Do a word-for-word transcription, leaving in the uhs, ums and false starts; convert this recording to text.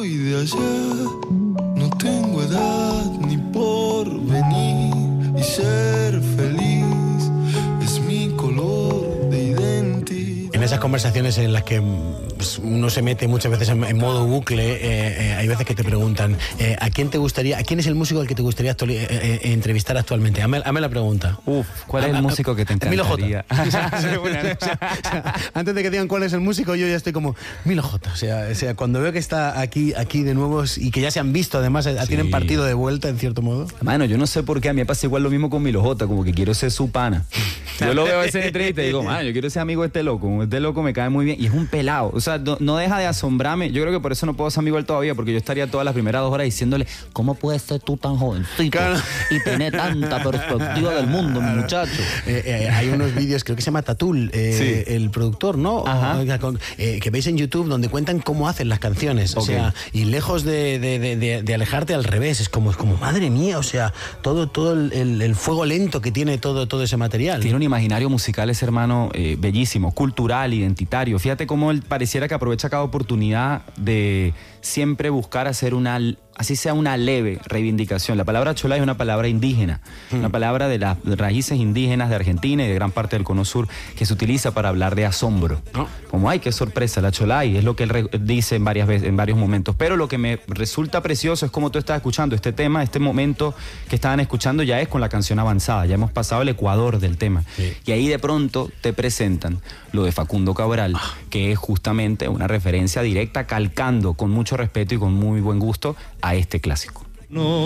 soy de allá, no tengo edad ni porvenir, y ser feliz es mi color de identidad. En esas conversaciones en las que pues, uno se mete muchas veces en, en modo bucle, eh, eh, hay veces que te preguntan eh, ¿a quién te gustaría, a quién es el músico al que te gustaría actuali- eh, eh, entrevistar actualmente? Hazme, hazme la pregunta. Uf, ¿cuál es el A- a- músico que te Milo J. encantaría? O sea, o sea, o sea, antes de que digan cuál es el músico, yo ya estoy como Milo J. O sea, o sea, cuando veo que está aquí, aquí de nuevo y que ya se han visto, además, sí. tienen partido de vuelta en cierto modo. Mano, yo no sé por qué, a mí me pasa igual lo mismo con Milo J, como que quiero ser su pana. Yo lo veo a veces en entrevista y digo, mano, yo quiero ser amigo de este loco, este loco me cae muy bien. Y es un pelado, o sea, no, no deja de asombrarme. Yo creo que por eso no puedo ser amigo de él todavía, porque yo estaría todas las primeras dos horas diciéndole, ¿cómo puedes ser tú tan jovencito Claro. y tener tanta perspectiva del mundo, mi muchacho? Eh, eh, hay unos vídeos, creo que se llama Tatul, eh, Sí. el productor, ¿no? Ajá. O, con, eh, que veis en YouTube, donde cuentan cómo hacen las canciones. O Ok. sea, y lejos de, de, de, de, de alejarte al revés, es como, es como madre mía, o sea, todo, todo el, el, el fuego lento que tiene todo, todo ese material. Tiene un imaginario musical ese hermano eh, bellísimo, cultural, identitario. Fíjate cómo él pareciera que aprovecha cada oportunidad de siempre buscar hacer una, así sea una leve reivindicación. La palabra cholá es una palabra indígena, hmm. una palabra de las raíces indígenas de Argentina y de gran parte del Cono Sur, que se utiliza para hablar de asombro. ¿No? Como, ay, qué sorpresa, la cholá, y es lo que él re- dice en, varias veces, en varios momentos. Pero lo que me resulta precioso es como tú estás escuchando este tema, este momento que estaban escuchando ya es con la canción avanzada, ya hemos pasado el ecuador del tema. Sí. Y ahí de pronto te presentan lo de Facundo Cabral, ah. que es justamente una referencia directa, calcando con mucho respeto y con muy buen gusto a este clásico. No.